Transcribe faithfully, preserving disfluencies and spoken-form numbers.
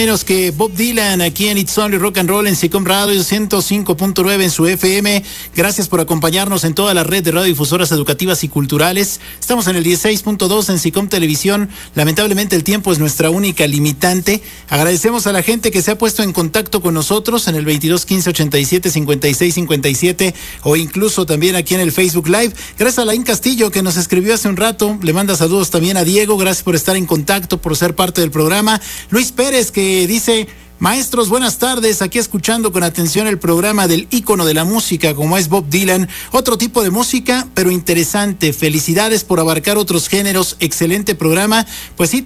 Menos que Bob Dylan aquí en It's Only Rock and Roll en SICOM Radio ciento cinco punto nueve en su F M. Gracias por acompañarnos en toda la red de radiodifusoras educativas y culturales. Estamos en el dieciséis punto dos en SICOM Televisión. Lamentablemente el tiempo es nuestra única limitante. Agradecemos a la gente que se ha puesto en contacto con nosotros en el veintidós quince ochenta y siete cincuenta y seis cincuenta y siete o incluso también aquí en el Facebook Live. Gracias a Laín Castillo que nos escribió hace un rato. Le manda saludos también a Diego. Gracias por estar en contacto, por ser parte del programa. Luis Pérez que dice: maestros, buenas tardes, aquí escuchando con atención el programa del ícono de la música como es Bob Dylan, otro tipo de música pero interesante, felicidades por abarcar otros géneros, excelente programa. Pues sí,